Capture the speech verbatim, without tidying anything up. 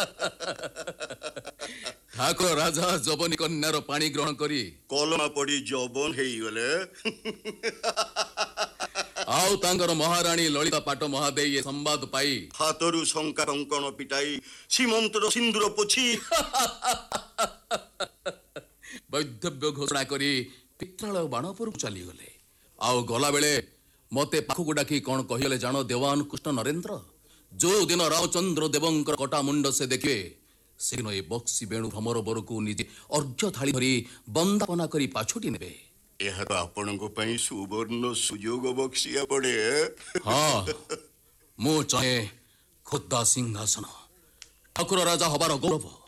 ଠାକୁର ରାଜା ଯବନୀ କନ୍ୟାର ପାଣି ଗ୍ରହଣ କରି କଲମା ପଡ଼ି ଯବନ ହେଇଗଲେ। ଆଉ ତାଙ୍କର ମହାରାଣୀ ଲଳିତା ପାଟ ମହାଦେଇ ଏ ସମ୍ବାଦ ପାଇ ହାତରୁ ଶଙ୍କା କଙ୍କଣ ପିଟାଇ ସୀମନ୍ତର ସିନ୍ଦୁର ପୋଛି ବୈଧବ୍ୟ ଘୋଷଣା କରି ପିତ୍ରାଳୟ ବାଣପୁରକୁ ଚାଲିଗଲେ। ଆଉ ଗଲାବେଳେ ମତେ ପାଖକୁ ଡାକି କ'ଣ କହିଲେ ଜାଣ ଦେୱାନ କୃଷ୍ଣ ନରେନ୍ଦ୍ର? ଯୋଉ ଦିନ ରାମଚନ୍ଦ୍ର ଦେବଙ୍କର କଟା ମୁଣ୍ଡ ସେ ଦେଖିବେ ସେଦିନ ଏ ବକ୍ସି ବେଣୁ ଭ୍ରମର ବରକୁ ନିଜେ ଅର୍ଘ୍ୟ ଥାଳି ଧରି ବନ୍ଦାପନା କରି ପାଛୋଟି ନେବେ। ଏହା ତ ଆପଣଙ୍କ ପାଇଁ ସୁବର୍ଣ୍ଣ ସୁଯୋଗ ବକ୍ସିଆ ପଡ଼େ। ହଁ, ମୁଁ ଚାହେଁ ଖୋର୍ଦ୍ଧା ସିଂହାସନ ଠାକୁର ରାଜା ହବାର ଗୌରବ